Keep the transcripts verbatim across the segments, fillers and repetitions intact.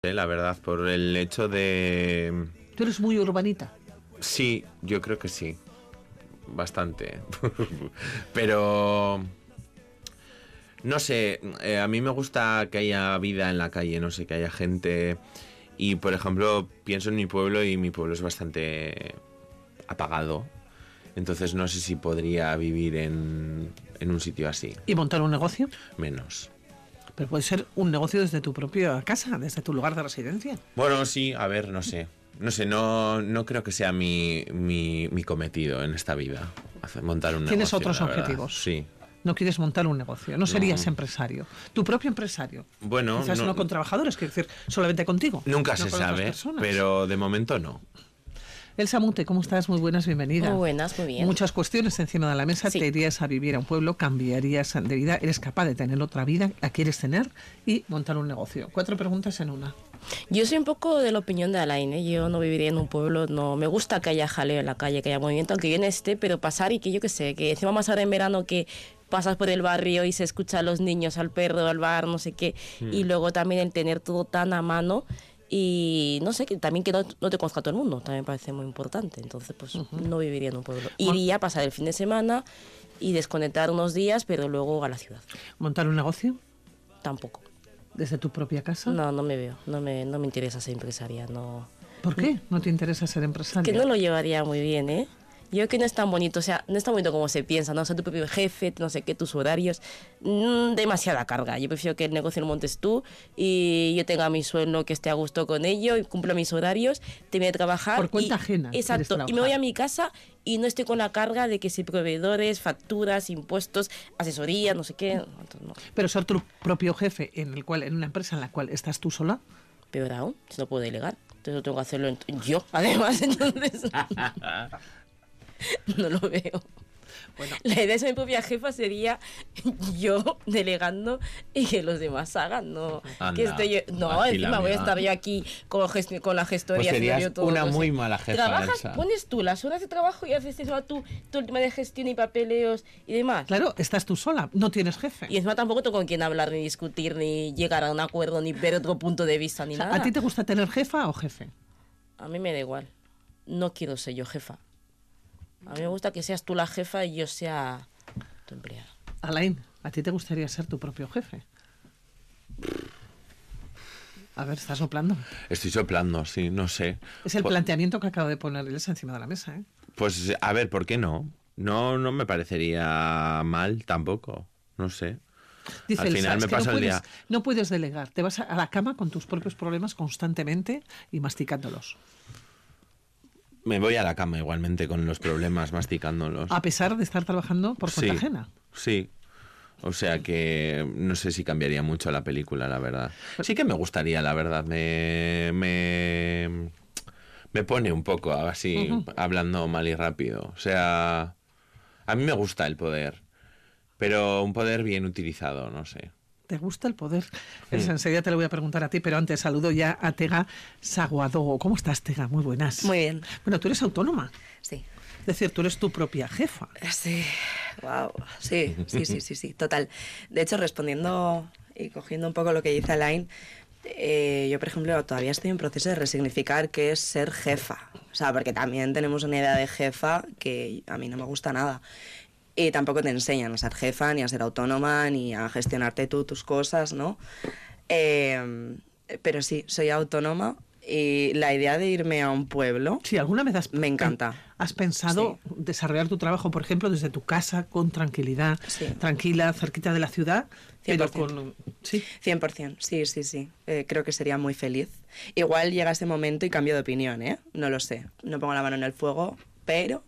La verdad, por el hecho de... ¿Tú eres muy urbanita? Sí, yo creo que sí. Bastante. Pero... No sé, eh, a mí me gusta que haya vida en la calle, no sé, que haya gente. Y, por ejemplo, pienso en mi pueblo y mi pueblo es bastante apagado. Entonces no sé si podría vivir en, en un sitio así. ¿Y montar un negocio? Menos. Pero puede ser un negocio desde tu propia casa, desde tu lugar de residencia. Bueno, sí, a ver, no sé. No sé, no, no creo que sea mi, mi, mi cometido en esta vida, hacer, montar un ¿Tienes negocio. ¿Tienes otros objetivos? Verdad. Sí. No quieres montar un negocio, no serías no. empresario. Tu propio empresario. Bueno, quizás no, no con trabajadores, quiero decir, solamente contigo. Nunca no se sabe, pero de momento no. Elsa Mute, ¿cómo estás? Muy buenas, bienvenida. Muy buenas, muy bien. Muchas cuestiones encima de la mesa. Sí. Te irías a vivir a un pueblo, cambiarías de vida, eres capaz de tener otra vida, la quieres tener y montar un negocio. Cuatro preguntas en una. Yo soy un poco de la opinión de Alain, ¿eh? Yo no viviría en un pueblo, no me gusta que haya jaleo en la calle, que haya movimiento, aunque yo no esté, pero pasar y que yo qué sé, que encima más ahora en verano que pasas por el barrio y se escucha a los niños, al perro, al bar, no sé qué, mm. y luego también el tener todo tan a mano. Y no sé, que también que no, no te conozca todo el mundo, también me parece muy importante. Entonces, pues uh-huh. no viviría en un pueblo. Iría a pasar el fin de semana y desconectar unos días, pero luego a la ciudad. ¿Montar un negocio? Tampoco. ¿Desde tu propia casa? No, no me veo, no me, no me interesa ser empresaria. No. ¿Por qué no te interesa ser empresaria? Que no lo llevaría muy bien, ¿eh? Yo creo que no es tan bonito, o sea, no es tan bonito como se piensa, ¿no? O sea, tu propio jefe, no sé qué, tus horarios, mmm, demasiada carga. Yo prefiero que el negocio lo montes tú y yo tenga mi sueldo, que esté a gusto con ello, y cumplo mis horarios, termino de trabajar. Por cuenta y, ajena. Exacto, y me voy a mi casa y no estoy con la carga de que si proveedores, facturas, impuestos, asesoría, no sé qué. Entonces, no. Pero ser tu propio jefe en el cual, en una empresa en la cual estás tú sola. Peor aún, si no puedo delegar. Entonces no tengo que hacerlo yo, además, entonces... No lo veo. Bueno. La idea de ser mi propia jefa sería yo delegando y que los demás hagan, no. Anda, que estoy yo, no, encima voy a estar yo aquí con, gest con la gestoría. Pues serías yo todo, una no muy sé. mala jefa. Trabajas, Elsa. Pones tú las horas de trabajo y haces eso tú, todo el tema de gestión y papeleos y demás. Claro, estás tú sola, no tienes jefe. Y encima tampoco tengo con quién hablar, ni discutir, ni llegar a un acuerdo, ni ver otro punto de vista, ni o sea, nada. ¿A ti te gusta tener jefa o jefe? A mí me da igual. No quiero ser yo jefa. A mí me gusta que seas tú la jefa y yo sea tu empleada. Alain, ¿a ti te gustaría ser tu propio jefe? A ver, ¿estás soplando? Estoy soplando, sí, no sé. Es el pues, planteamiento que acabo de poner Elsa encima de la mesa, ¿eh? Pues, a ver, ¿por qué no? No, no me parecería mal tampoco, no sé. Dice Al Elsa, final me es que paso no el puedes, día... no puedes delegar, te vas a la cama con tus propios problemas constantemente y masticándolos. Me voy a la cama igualmente con los problemas, masticándolos. A pesar de estar trabajando por cuenta sí, ajena. Sí. O sea que no sé si cambiaría mucho la película, la verdad. Sí que me gustaría, la verdad. Me, me, me pone un poco así, uh-huh. hablando mal y rápido. O sea, a mí me gusta el poder, pero un poder bien utilizado, no sé. ¿Te gusta el poder? Sí. Enseguida te lo voy a preguntar a ti, pero antes saludo ya a Tega Saguadogo. ¿Cómo estás, Tega? Muy buenas. Muy bien. Bueno, tú eres autónoma. Sí. Es decir, tú eres tu propia jefa. Sí, wow. Sí, sí, sí, sí, sí, total. De hecho, respondiendo y cogiendo un poco lo que dice Alain, eh, yo, por ejemplo, todavía estoy en proceso de resignificar qué es ser jefa. O sea, porque también tenemos una idea de jefa que a mí no me gusta nada. Y tampoco te enseñan a ser jefa, ni a ser autónoma, ni a gestionarte tú tus cosas, ¿no? Eh, pero sí, soy autónoma y la idea de irme a un pueblo... Sí, ¿alguna vez has, me encanta. has pensado sí. desarrollar tu trabajo, por ejemplo, desde tu casa, con tranquilidad, sí. tranquila, cerquita de la ciudad? cien por ciento. Pero con, ¿sí? cien por ciento, sí, sí, sí. Eh, creo que sería muy feliz. Igual llega ese momento y cambio de opinión, ¿eh? No lo sé. No pongo la mano en el fuego, pero...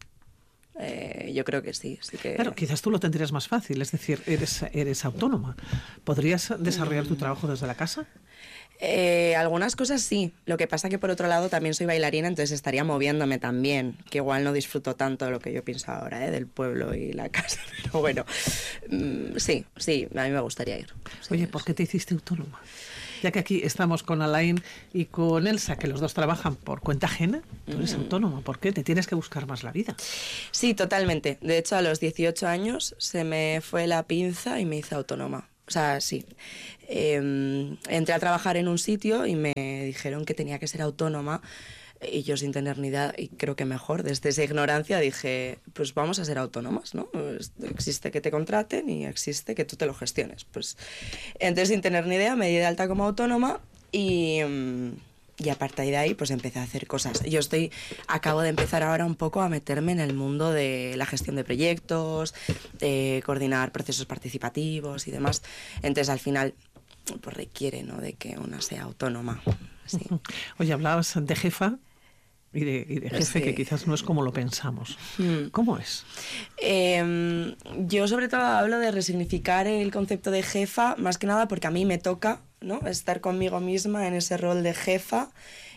Eh, yo creo que sí, sí que... Claro, quizás tú lo tendrías más fácil, es decir, eres, eres autónoma. ¿Podrías desarrollar tu trabajo desde la casa? Eh, algunas cosas sí, lo que pasa que por otro lado también soy bailarina, entonces estaría moviéndome también, que igual no disfruto tanto de lo que yo pienso ahora, ¿eh? Del pueblo y la casa, pero bueno, mm, sí, sí, a mí me gustaría ir. Sí, Oye, ¿por qué te hiciste autónoma? Ya que aquí estamos con Alain y con Elsa, que los dos trabajan por cuenta ajena, tú eres mm. autónoma, ¿por qué? Te tienes que buscar más la vida. Sí, totalmente. De hecho, a los dieciocho años se me fue la pinza y me hice autónoma. O sea, sí. Eh, entré a trabajar en un sitio y me dijeron que tenía que ser autónoma y yo sin tener ni idea, y creo que mejor, desde esa ignorancia dije, pues vamos a ser autónomas, ¿no? Pues existe que te contraten y existe que tú te lo gestiones. Pues entonces sin tener ni idea me di de alta como autónoma y... Y a partir de ahí, pues empecé a hacer cosas. Yo estoy, acabo de empezar ahora un poco a meterme en el mundo de la gestión de proyectos, de coordinar procesos participativos y demás. Entonces, al final, pues requiere, ¿no?, de que una sea autónoma. Sí. Oye, hablabas de jefa y de, y de jefe, Sí. que quizás no es como lo pensamos. Mm. ¿Cómo es? Eh, yo sobre todo hablo de resignificar el concepto de jefa, más que nada porque a mí me toca, ¿no?, estar conmigo misma en ese rol de jefa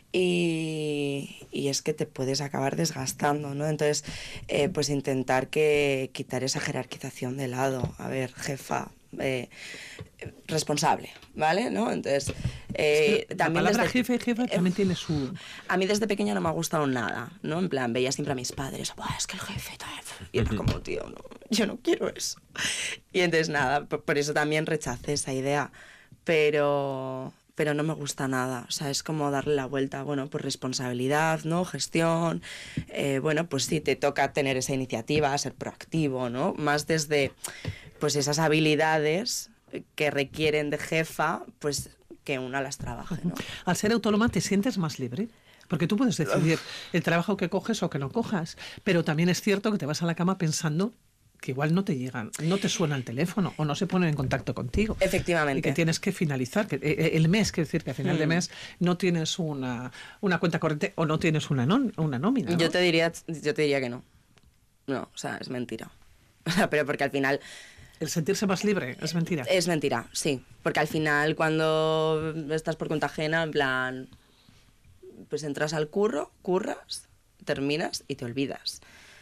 y, y es que te puedes acabar desgastando, ¿no? Entonces, eh, pues intentar que quitar esa jerarquización de lado. A ver, jefa, eh, responsable, ¿vale? ¿No? Entonces, eh, la también palabra desde- jefe, jefa también tiene su... A mí desde pequeña no me ha gustado nada, ¿no? En plan, veía siempre a mis padres, "Buah, es que el jefe tal", y era como, tío, no, yo no quiero eso. Y entonces nada, por, por eso también rechacé esa idea, pero, pero no me gusta nada, o sea, es como darle la vuelta, bueno, pues responsabilidad, ¿no? Gestión, eh, bueno, pues sí, te toca tener esa iniciativa, ser proactivo, ¿no? Más desde, pues esas habilidades que requieren de jefa, pues que una las trabaje, ¿no? Al ser autónoma te sientes más libre. Porque tú puedes decidir el trabajo que coges o que no cojas. Pero también es cierto que te vas a la cama pensando que igual no te llegan, no te suena el teléfono o no se ponen en contacto contigo. Efectivamente. Y que tienes que finalizar que, eh, el mes, quiere decir que a final de mes no tienes una, una cuenta corriente o no tienes una, non- una nómina, ¿no? Yo te diría, yo te diría que no. No, o sea, es mentira. O sea, pero porque al final El sentirse más libre es mentira. es mentira, sí. Porque al final cuando estás por cuenta ajena, en plan, pues entras al curro, curras, terminas y te olvidas.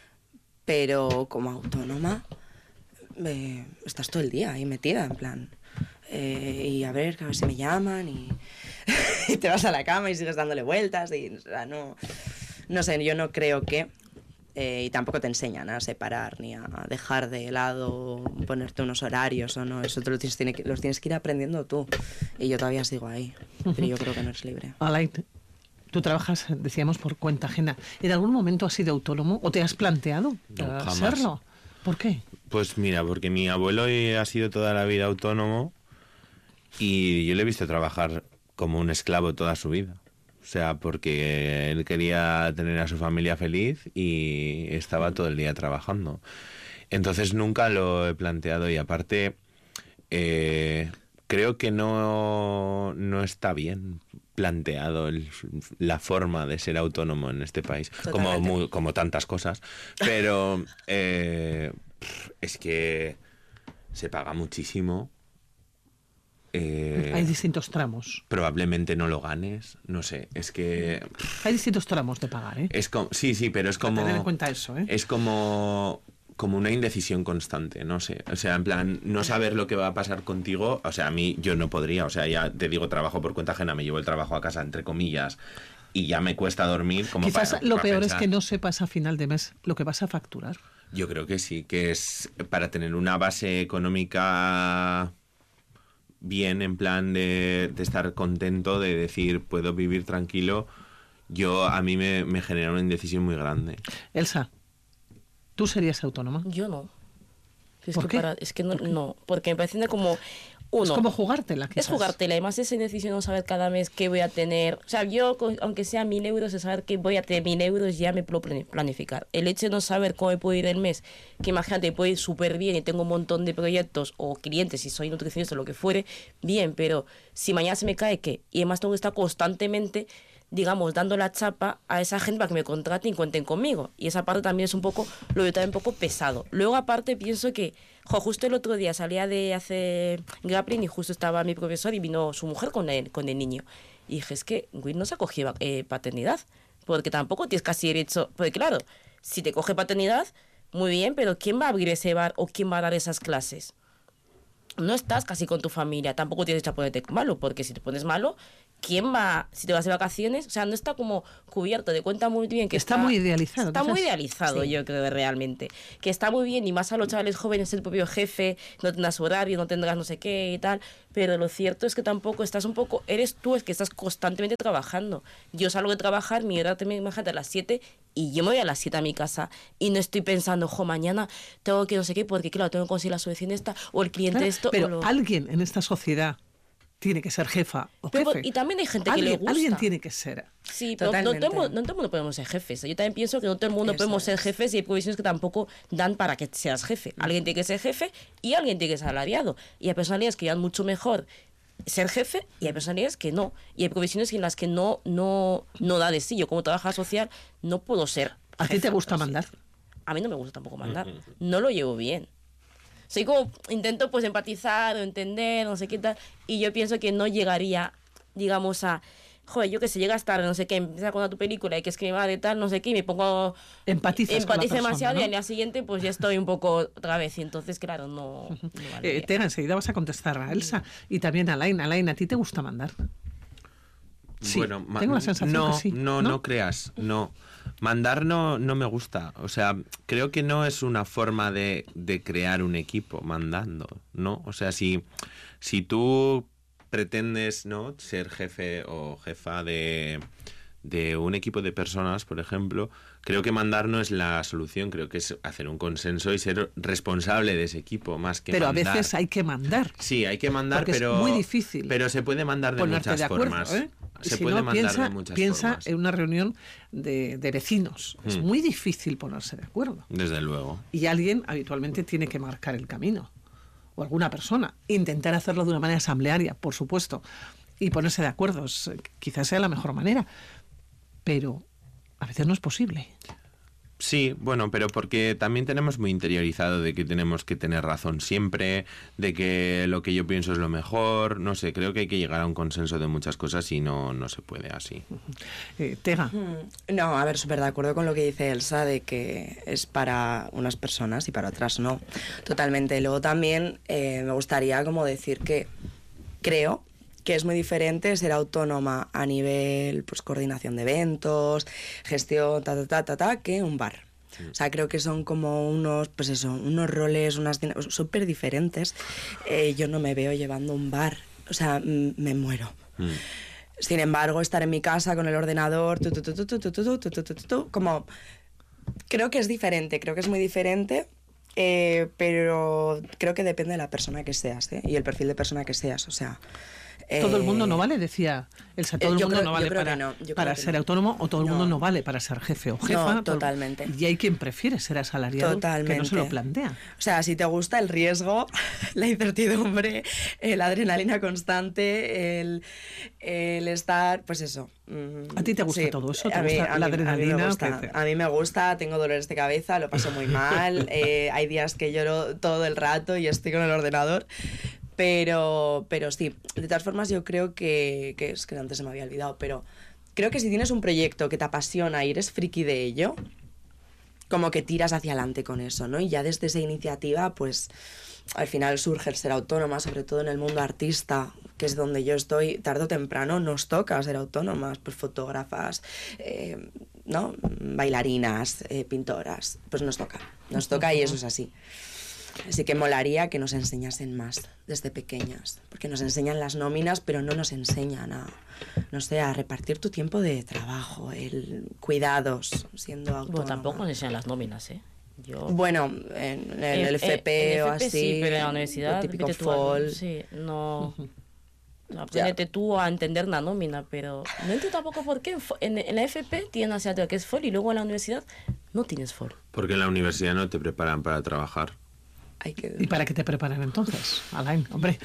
Pero como autónoma, eh, estás todo el día ahí metida, en plan. eh, y a ver, a ver si me llaman y, y te vas a la cama y sigues dándole vueltas y, o sea, no, no sé, yo no creo que, eh, y tampoco te enseñan a separar ni a dejar de lado, ponerte unos horarios o no, eso te lo tienes, tiene que- los tienes que ir aprendiendo tú, y yo todavía sigo ahí, pero yo creo que no eres libre. Alain, tú trabajas, decíamos, por cuenta ajena. ¿En algún momento has sido autónomo o te has planteado No, eh, jamás. serlo? ¿Por qué? Pues mira, porque mi abuelo ha sido toda la vida autónomo y yo le he visto trabajar como un esclavo toda su vida. O sea, porque él quería tener a su familia feliz y estaba todo el día trabajando. Entonces nunca lo he planteado y aparte eh, creo que no, no está bien planteado el- la forma de ser autónomo en este país, como, Totalmente. muy- como tantas cosas. Pero eh, pff, es que se paga muchísimo. Eh, Hay distintos tramos. probablemente no lo ganes, no sé, es que Hay distintos tramos de pagar, ¿eh? es como, sí, sí, pero es Para como tener en cuenta eso, ¿eh? es como como una indecisión constante, no sé, o sea, en plan, no saber lo que va a pasar contigo, o sea, a mí yo no podría, o sea, ya te digo, trabajo por cuenta ajena, me llevo el trabajo a casa, entre comillas, y ya me cuesta dormir, como Quizás para- lo para peor pensar. es que no sepas a final de mes lo que vas a facturar. Yo creo que sí, que es para tener una base económica bien, en plan de, de estar contento, de decir, puedo vivir tranquilo, yo a mí me, me genera una indecisión muy grande. Elsa, ¿tú serías autónoma? Yo no. Es ¿Por que, qué? para- es que no, no, porque me parece como uno. Es como jugártela, quizás. Es jugártela, además esa indecisión no saber cada mes qué voy a tener. O sea, yo, co- aunque sea mil euros, de saber que voy a tener mil euros, ya me puedo plani- planificar. El hecho de no saber cómo me puede ir el mes, que imagínate, puede ir súper bien y tengo un montón de proyectos o clientes, si soy nutricionista o lo que fuere, bien, pero si mañana se me cae, ¿qué? Y además tengo que estar constantemente, digamos, dando la chapa a esa gente para que me contraten y cuenten conmigo. Y esa parte también es un poco, lo veo también un poco pesado. Luego, aparte, pienso que, jo, justo el otro día salía de hacer grappling y justo estaba mi profesor y vino su mujer con el, con el niño. Y dije, es que Will no se ha cogido eh, paternidad, porque tampoco tienes casi derecho, porque claro, si te coge paternidad, muy bien, pero ¿quién va a abrir ese bar o quién va a dar esas clases? No estás casi con tu familia, tampoco tienes que ponerte malo, porque si te pones malo, ¿quién va, si te vas de vacaciones? O sea, no está como cubierto, te cuenta muy bien que está, está... muy idealizado. Está quizás. muy idealizado, sí. Yo creo, realmente. Que está muy bien, y más a los chavales jóvenes, el propio jefe, no tendrás horario, no tendrás no sé qué y tal, pero lo cierto es que tampoco estás un poco... Eres tú, es que estás constantemente trabajando. Yo salgo de trabajar, mi hora también, imagínate, a las siete, y yo me voy a las siete a mi casa, y no estoy pensando, jo, mañana tengo que no sé qué, porque claro, tengo que conseguir la subvención esta, o el cliente claro, esto... Pero o lo... alguien en esta sociedad tiene que ser jefa o jefe. Pero, y también hay gente alguien, que le gusta. Alguien tiene que ser. Sí, pero no todo, no todo el mundo podemos ser jefes. Yo también pienso que no todo el mundo Eso podemos es. ser jefes, y hay provisiones que tampoco dan para que seas jefe. Alguien tiene que ser jefe y alguien tiene que ser salariado. Y hay personalidades que llevan mucho mejor ser jefe y hay personalidades que no. Y hay provisiones en las que no, no, no da de sí. Yo como trabajadora social no puedo ser ¿A jefa, ti te gusta sí. mandar? A mí no me gusta tampoco mandar. No lo llevo bien. Soy como, intento pues empatizar o entender, no sé qué tal, y yo pienso que no llegaría, digamos, a, joder, yo que sé, llegas tarde, no sé qué, empiezas a contar tu película y que escriba de tal, no sé qué, y me pongo... Empatizas con la persona, demasiado, ¿no? y al día siguiente pues ya estoy un poco otra vez, y entonces, claro, no... no eh, Tega, enseguida vas a contestar a Elsa y también a Alain. Alain, ¿a ti te gusta mandar? Sí, bueno, tengo la sensación no, que sí. No, no, no creas, no. Mandar no, no me gusta. O sea, creo que no es una forma de, de crear un equipo mandando, ¿no? O sea, si, si tú pretendes, ¿no?, ser jefe o jefa de, de un equipo de personas, por ejemplo, creo que mandar no es la solución. Creo que es hacer un consenso y ser responsable de ese equipo más que pero mandar. Pero a veces hay que mandar. Sí, hay que mandar, porque pero... es muy difícil. Pero se puede mandar de ponerte muchas de acuerdo, formas. ¿eh? Se si puede no, mandar piensa, de muchas piensa formas. en una reunión de, de vecinos. Mm. Es muy difícil ponerse de acuerdo. Desde luego. Y alguien habitualmente tiene que marcar el camino. O alguna persona. Intentar hacerlo de una manera asamblearia, por supuesto. Y ponerse de acuerdo. Es, quizás sea la mejor manera. Pero a veces no es posible. Sí, bueno, pero porque también tenemos muy interiorizado de que tenemos que tener razón siempre, de que lo que yo pienso es lo mejor, no sé, creo que hay que llegar a un consenso de muchas cosas y no, no se puede así. Eh, Tega. No, a ver, súper de acuerdo con lo que dice Elsa, de que es para unas personas y para otras no, totalmente. Luego también eh, me gustaría como decir que creo que es muy diferente ser autónoma a nivel pues coordinación de eventos, gestión, ta, ta, ta, ta, ta, que un bar. Sí. O sea, creo que son como unos, pues eso, unos roles, unas súper diferentes. Eh, yo no me veo llevando un bar, o sea, m- me muero. Mm. Sin embargo, estar en mi casa con el ordenador, tu, tu, tu, tu, tu, tu, tu, tu, tu, tu, tu, como... Creo que es diferente, creo que es muy diferente. Eh, pero creo que depende de la persona que seas, ¿eh? Y el perfil de persona que seas, o sea... Todo el mundo no vale, decía Elsa, todo eh, el mundo creo, no vale para, no, para ser no. autónomo, o todo el no. mundo no vale para ser jefe o jefa. No, totalmente. Todo, y hay quien prefiere ser asalariado totalmente. que no se lo plantea. O sea, si te gusta el riesgo, la incertidumbre, eh, la adrenalina constante, el, el estar, pues eso. ¿A ti te gusta sí, todo eso? ¿Te a mí, gusta a la mí, adrenalina? A mí, me gusta, a mí me gusta, tengo dolores de cabeza, lo paso muy mal, eh, hay días que lloro todo el rato y estoy con el ordenador. Pero, pero sí, de todas formas yo creo que, que es que antes se me había olvidado, pero creo que si tienes un proyecto que te apasiona y eres friki de ello, como que tiras hacia adelante con eso, ¿no? Y ya desde esa iniciativa, pues al final surge el ser autónoma, sobre todo en el mundo artista, que es donde yo estoy, tarde o temprano nos toca ser autónomas, pues fotógrafas, eh, ¿no? Bailarinas, eh, pintoras, pues nos toca, nos toca y eso es así. Así que molaría que nos enseñasen más desde pequeñas, porque nos enseñan las nóminas, pero no nos enseñan a, no sé, a repartir tu tiempo de trabajo, el cuidados, siendo autónoma. Bueno, tampoco nos enseñan las nóminas, ¿eh? Yo... Bueno, en, en el, el F P en o F P así, sí, pero en la universidad, el típico tú fall. Sí, no... Aprendete tú a entender la nómina, pero no entiendo tampoco por qué en, en la F P tienes asignatura que es fall y luego en la universidad no tienes fall. Porque en la universidad no te preparan para trabajar. Hay que... ¿Y para qué te preparan entonces, Alain? Hombre,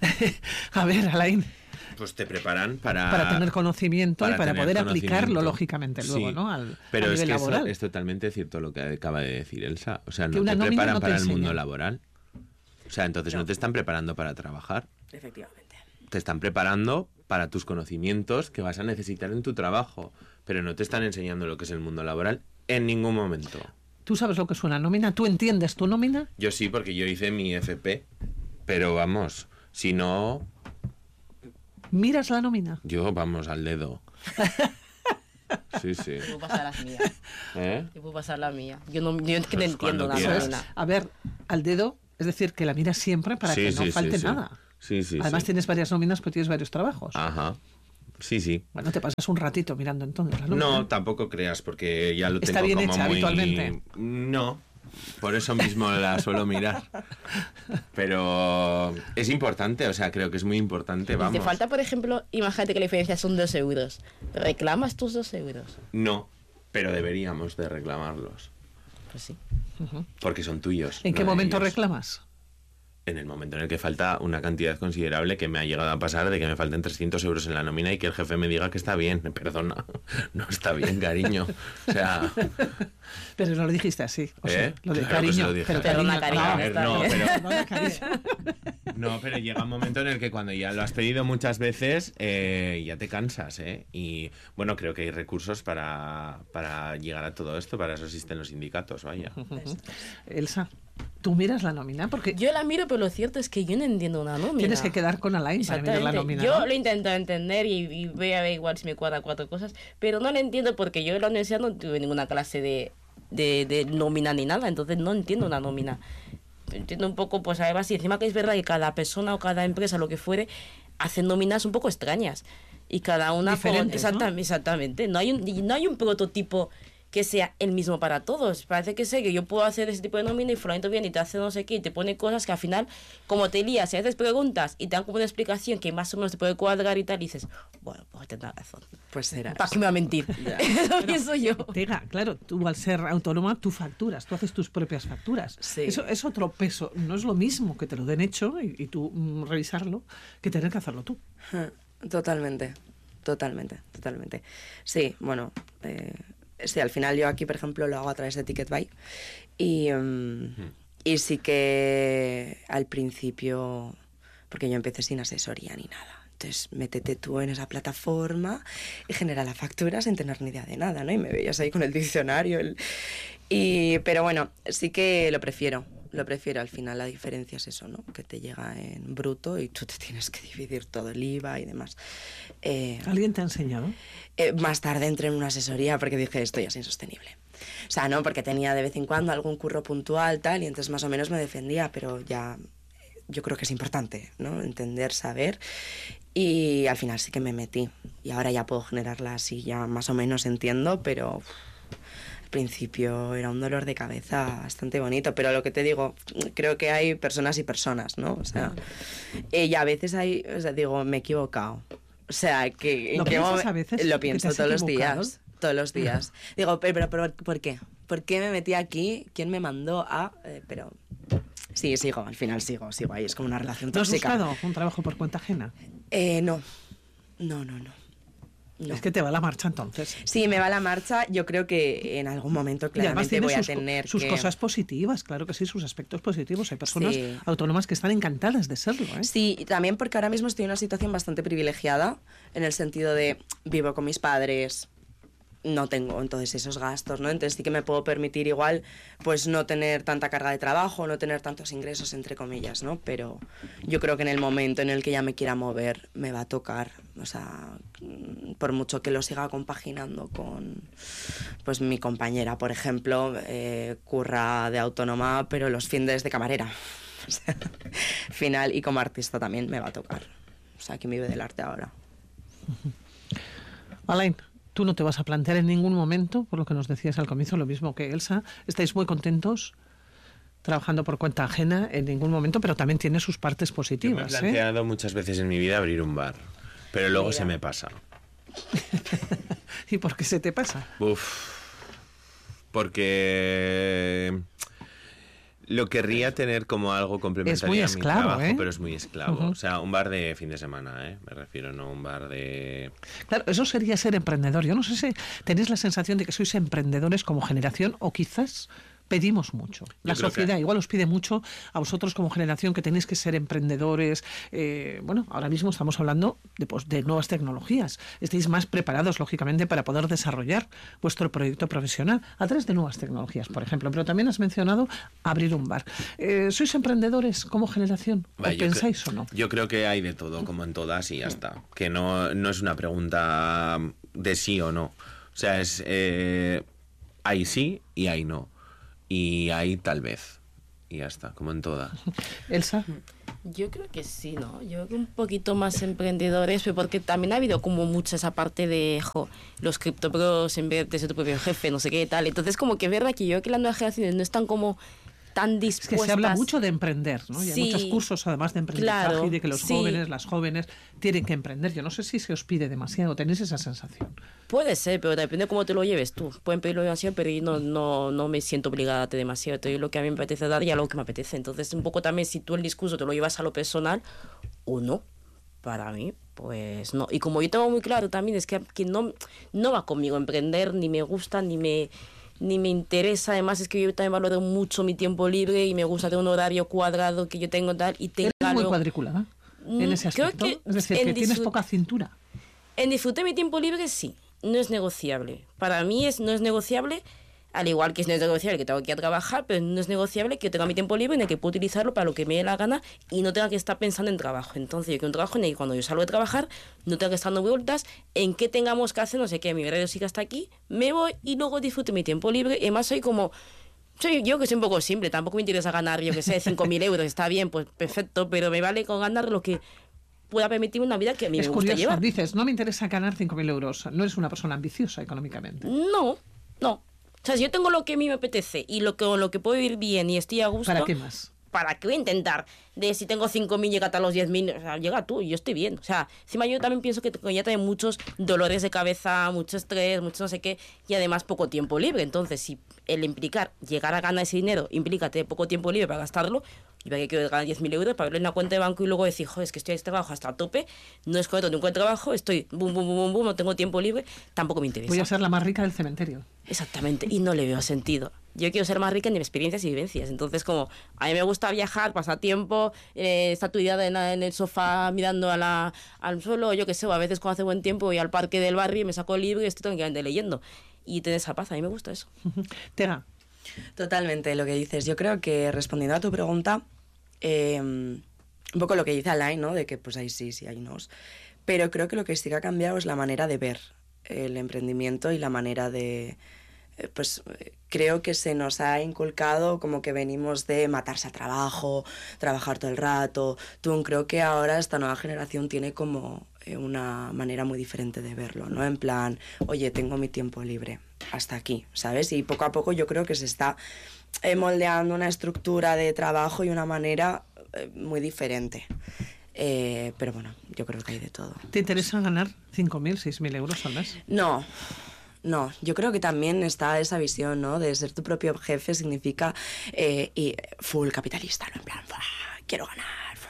a ver, Alain. Pues te preparan para... Para tener conocimiento para y para poder aplicarlo, lógicamente, sí, luego, ¿no? Al, pero a es nivel que laboral. eso es totalmente cierto lo que acaba de decir Elsa. O sea, que no te preparan no te para enseña. el mundo laboral. O sea, entonces no. no te están preparando para trabajar. Efectivamente. Te están preparando para tus conocimientos que vas a necesitar en tu trabajo. Pero no te están enseñando lo que es el mundo laboral en ningún momento. ¿Tú sabes lo que es una nómina? ¿Tú entiendes tu nómina? Yo sí, porque yo hice mi F P. Pero vamos, si no... ¿Miras la nómina? Yo, vamos, al dedo. Sí, sí. Yo puedo pasar las mías. ¿Eh? Yo puedo pasar la mía. Yo no, yo es que no Pues entiendo cuando la quieras. nómina. A ver, al dedo, es decir, que la miras siempre para Sí, que no sí, sí, falte sí. nada. Sí, sí, Además sí. tienes varias nóminas, pero tienes varios trabajos. Ajá. Sí, sí. Bueno, te pasas un ratito mirando entonces la nómina. No, tampoco creas, porque ya lo Está tengo bien como hecha muy... habitualmente. No, por eso mismo la suelo mirar. Pero es importante, o sea, creo que es muy importante, Si vamos. te falta, por ejemplo, imagínate que la diferencia son dos euros. ¿Reclamas tus dos euros? No, pero deberíamos de reclamarlos, Pues sí. porque son tuyos. ¿En qué no de momento ellos. reclamas? En el momento en el que falta una cantidad considerable, que me ha llegado a pasar de que me falten trescientos euros en la nómina y que el jefe me diga que está bien. Perdona, no está bien, cariño. O sea, Pero no lo dijiste así. O sea, ¿Eh? lo de Claro que se cariño. lo dije. Pero Perdona, cariño, cariño, a no, ver, está no, bien. pero... perdona, cariño. No, pero llega un momento en el que cuando ya lo has pedido muchas veces, eh, ya te cansas, ¿eh? Y bueno, creo que hay recursos para, para llegar a todo esto, para eso existen los sindicatos, vaya. Elsa, ¿tú miras la nómina? Porque Yo la miro, pero lo cierto es que yo no entiendo una nómina. tienes que quedar con Alain para mirar la Exactamente. nómina. Yo ¿no? lo intento entender y, y veo a ver igual si me cuadra cuatro cosas, pero no lo entiendo porque yo en la universidad no tuve ninguna clase de, de, de nómina ni nada, entonces no entiendo una nómina. Entiendo un poco, pues además, y encima que es verdad que cada persona o cada empresa, lo que fuere, hace nóminas un poco extrañas. Y cada una con- Diferentes, ¿no? exactamente, exactamente. No hay un, y no hay un prototipo que sea el mismo para todos. Parece que sé que yo puedo hacer ese tipo de nómina y fulanito viene y te hace no sé qué y te pone cosas que al final, como te lías y haces preguntas y te dan como una explicación que más o menos te puede cuadrar y tal, y dices, bueno, pues tendrás razón. Pues será. ¿Para qué me va a mentir? Eso pienso yo. Tega, claro, tú al ser autónoma, tú facturas, tú haces tus propias facturas. Sí. Eso es otro peso. No es lo mismo que te lo den hecho y, y tú mm, revisarlo que tener que hacerlo tú. Totalmente, totalmente, totalmente. Sí, bueno, eh, sí, al final yo aquí, por ejemplo, lo hago a través de Ticketbuy y, um, y sí que al principio, porque yo empecé sin asesoría ni nada. Entonces, métete tú en esa plataforma y genera la factura sin tener ni idea de nada, ¿no? Y me veías ahí con el diccionario. El... Y, pero bueno, sí que lo prefiero. Lo prefiero. Al final la diferencia es eso, ¿no? Que te llega en bruto y tú te tienes que dividir todo el I V A y demás. Eh, ¿Alguien te ha enseñado? eh, más tarde entré en una asesoría porque dije, esto ya es insostenible. O sea, no, porque tenía de vez en cuando algún curro puntual, tal, y entonces más o menos me defendía, pero ya yo creo que es importante, ¿no? Entender, saber. Y al final sí que me metí. Y ahora ya puedo generarla así, ya más o menos entiendo, pero uf, al principio era un dolor de cabeza bastante bonito. Pero lo que te digo, creo que hay personas y personas, ¿no? O sea, y a veces hay, o sea, digo, me he equivocado. O sea, que en ¿Lo qué piensas momen- a veces, Lo que pienso te has todos los equivocado? días. Todos los días. Digo, pero, pero, pero, ¿por qué? ¿Por qué me metí aquí? ¿Quién me mandó a...? Eh, pero sí, sigo, al final sigo, sigo ahí. Es como una relación ¿No has tóxica. buscado un trabajo por cuenta ajena? Eh, no. No, no, no. No. Es que te va la marcha entonces. Sí, me va la marcha. Yo creo que en algún momento Y además claramente tiene voy a sus, co- tener sus que... cosas positivas, claro que sí, sus aspectos positivos. Hay personas Sí. autónomas que están encantadas de serlo. ¿eh? Sí, y también porque ahora mismo estoy en una situación bastante privilegiada, en el sentido de vivo con mis padres, no tengo entonces esos gastos, ¿no? Entonces sí que me puedo permitir igual, pues no tener tanta carga de trabajo, no tener tantos ingresos, entre comillas, ¿no? Pero yo creo que en el momento en el que ya me quiera mover, me va a tocar, o sea, mm, por mucho que lo siga compaginando con, pues mi compañera, por ejemplo, eh, curra de autónoma, pero los fines de camarera. O sea, final, y como artista también me va a tocar. O sea, que me vive del arte ahora. Alain, tú no te vas a plantear en ningún momento, por lo que nos decías al comienzo, lo mismo que Elsa, estáis muy contentos trabajando por cuenta ajena en ningún momento, pero también tiene sus partes Yo me he positivas. ¿eh? planteado muchas veces en mi vida abrir un bar, pero luego Mira. se me pasa. ¿Y por qué se te pasa? Uf, porque lo querría tener como algo complementario muy a esclavo, mi trabajo, ¿eh? pero es muy esclavo. Ujú. O sea, un bar de fin de semana, ¿eh? Me refiero, no un bar de... Claro, eso sería ser emprendedor. Yo no sé si tenéis la sensación de que sois emprendedores como generación o quizás pedimos mucho. La Yo creo sociedad que- igual os pide mucho a vosotros como generación que tenéis que ser emprendedores. Eh, bueno, ahora mismo estamos hablando de, pues, de nuevas tecnologías. Estáis más preparados, lógicamente, para poder desarrollar vuestro proyecto profesional a través de nuevas tecnologías, por ejemplo. Pero también has mencionado abrir un bar. Eh, ¿Sois emprendedores como generación? ¿O Vale, yo pensáis cre- o no? Yo creo que hay de todo, como en todas, y ya está. Que no, no es una pregunta de sí o no. O sea, es eh, hay sí y hay no. Y hay tal vez. Y ya está, como en todas. Elsa. Yo creo que sí, ¿no? Yo creo que un poquito más emprendedores, pero porque también ha habido como mucha esa parte de, jo, los criptopros en vez de ser tu propio jefe, no sé qué tal. Entonces, como que es verdad que yo creo que las nuevas generaciones no están como tan Es dispuestas. que se habla mucho de emprender, ¿no? Y hay Sí, muchos cursos, además de emprendizaje, claro, y de que los sí. jóvenes, las jóvenes, tienen que emprender. Yo no sé si se os pide demasiado, ¿tenéis esa sensación? Puede ser, pero depende de cómo te lo lleves tú. Pueden pedirlo demasiado, pero yo no, no, no me siento obligada a darte demasiado. Te doy lo que a mí me apetece dar y a lo que me apetece. Entonces, un poco también si tú el discurso te lo llevas a lo personal o no. Para mí, pues no. Y como yo tengo muy claro también, es que, que no, no va conmigo emprender, ni me gusta, ni me, ni me interesa. Además, es que yo también valoro mucho mi tiempo libre y me gusta tener un horario cuadrado que yo tengo tal. Y tenga ¿Eres muy luego- cuadriculada en Mm, ese creo aspecto? que Es decir, en que tienes disfrut- poca cintura. En disfrutar mi tiempo libre, sí. No es negociable. Para mí es, no es negociable, al igual que es no es negociable que tengo que ir a trabajar, pero no es negociable que tenga mi tiempo libre en el que puedo utilizarlo para lo que me dé la gana y no tenga que estar pensando en trabajo. Entonces, yo quiero un trabajo en el que cuando yo salgo de trabajar no tenga que estar dando vueltas en qué tengamos que hacer, no sé qué, mi horario sigue hasta aquí, me voy y luego disfruto mi tiempo libre. Y además soy como... Soy yo que soy un poco simple, tampoco me interesa ganar, yo que sé, cinco mil euros, está bien, pues perfecto, pero me vale con ganar lo que pueda permitirme una vida que a mí Es me gusta curioso, llevar. dices, no me interesa ganar cinco mil euros. No eres una persona ambiciosa económicamente. No, no. O sea, si yo tengo lo que a mí me apetece y lo que, lo que puedo vivir bien y estoy a gusto... ¿Para qué más? ¿Para qué voy a intentar? De si tengo cinco mil, llega hasta los diez mil, o sea, llega tú y yo estoy bien. O sea, encima yo también pienso que ya tengo muchos dolores de cabeza, mucho estrés, mucho no sé qué, y además poco tiempo libre. Entonces, si el implicar llegar a ganar ese dinero implica tener poco tiempo libre para gastarlo, y para que quiero ganar diez mil euros, para verlo en una cuenta de banco y luego decir, joder, es que estoy a este trabajo hasta a tope, no es correcto ningún trabajo, estoy bum, bum, bum, bum, bum, no tengo tiempo libre, tampoco me interesa. Voy a ser la más rica del cementerio. Exactamente, y no le veo sentido. Yo quiero ser más rica en experiencias y vivencias. Entonces, como a mí me gusta viajar, pasar tiempo, eh, estar tuidada en, la- en el sofá mirando a la, al suelo, yo qué sé, o a veces cuando hace buen tiempo voy al parque del barrio y me saco el libro y estoy tranquilamente leyendo. Y tener esa paz, a mí me gusta eso. Tega, Totalmente lo que dices. Yo creo que respondiendo a tu pregunta, eh, un poco lo que dice Alain, ¿no? De que pues hay sí, sí, hay nos. Pero creo que lo que sí que ha cambiado es la manera de ver el emprendimiento y la manera de... eh, Pues eh, creo que se nos ha inculcado como que venimos de matarse a trabajo, trabajar todo el rato. Tú, creo que ahora esta nueva generación tiene como eh, una manera muy diferente de verlo, ¿no? En plan, oye, tengo mi tiempo libre, hasta aquí, ¿sabes? Y poco a poco yo creo que se está eh, moldeando una estructura de trabajo y una manera eh, muy diferente. Eh, pero bueno, yo creo que hay de todo. ¿te interesa ganar cinco mil, seis mil euros al mes? No, no, yo creo que también está esa visión, ¿no? De ser tu propio jefe significa eh, y full capitalista, ¿no? En plan, "Buah, quiero ganar".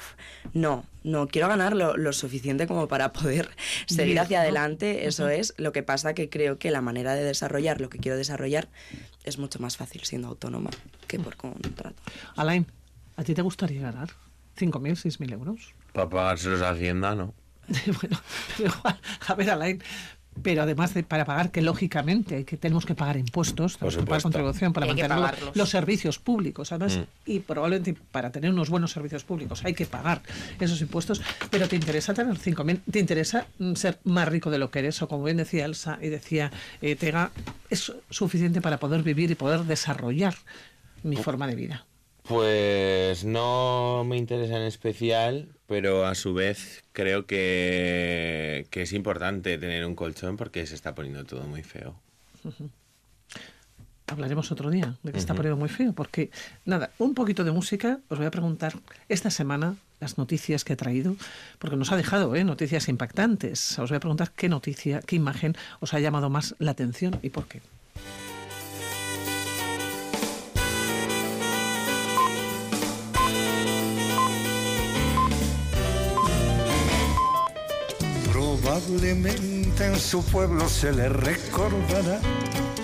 No, no, quiero ganar lo, lo suficiente como para poder seguir Vivir, hacia ¿no? adelante, eso es. Lo que pasa que creo que la manera de desarrollar lo que quiero desarrollar es mucho más fácil siendo autónoma que por contrato. Alain, ¿a ti te gustaría ganar cinco mil, seis mil euros? Para pagárselos a Hacienda, ¿no? Bueno, pero igual, a ver, Alain, pero además de para pagar, que lógicamente hay que, tenemos que pagar impuestos, tenemos que pagar supuesto. contribución para Y hay que mantener lo- pagarlos. los servicios públicos, además, Mm. y probablemente para tener unos buenos servicios públicos hay que pagar esos impuestos, pero ¿te interesa tener cinco mil? ¿Te interesa mm, ser más rico de lo que eres? O como bien decía Elsa y decía eh, Tega, ¿es suficiente para poder vivir y poder desarrollar mi forma de vida? Pues no me interesa en especial, pero a su vez creo que, que es importante tener un colchón porque se está poniendo todo muy feo. Hablaremos otro día de que está Ujú. poniendo muy feo, porque nada, un poquito de música. Os voy a preguntar esta semana las noticias que he traído, porque nos ha dejado ¿eh? noticias impactantes. Os voy a preguntar qué noticia, qué imagen os ha llamado más la atención y por qué. Probablemente en su pueblo se le recordará